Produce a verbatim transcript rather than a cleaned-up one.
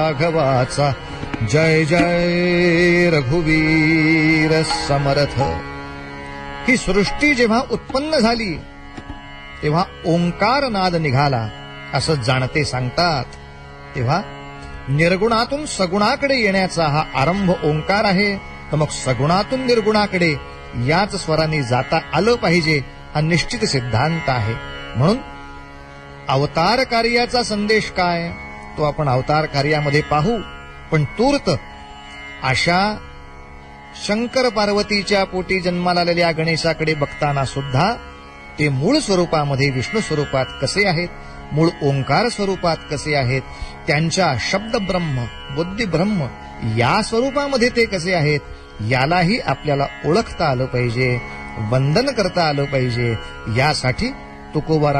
राघवाचा जय जय रघुवीर समर्थ. ही सृष्टी जेव्हा उत्पन्न झाली तेव्हा ओंकार नाद निघाला असं जाणते सांगतात. तेव्हा निर्गुणातून सगुणाकडे येण्याचा हा आरंभ ओंकार आहे. तर मग सगुणातून निर्गुणाकडे याच स्वरांनी जाता आलं पाहिजे हा निश्चित सिद्धांत आहे. म्हणून अवतार कार्याचा संदेश काय तो आपण अवतार कार्यामध्ये पाहू. पण तूर्त अशा शंकर पार्वतीच्या पोटी जन्माला आलेल्या गणेशाकडे बघताना सुद्धा ते मूळ स्वरूपामध्ये विष्णू स्वरूपात कसे आहेत, मूळ ओंकार स्वरूपात कसे आहेत, त्यांच्या शब्द ब्रह्म बुद्धी ब्रह्म या स्वरूपामध्ये ते कसे आहेत यालाही आपल्याला ओळखता आलं पाहिजे, वंदन करता आलं पाहिजे. यासाठी तुकोबा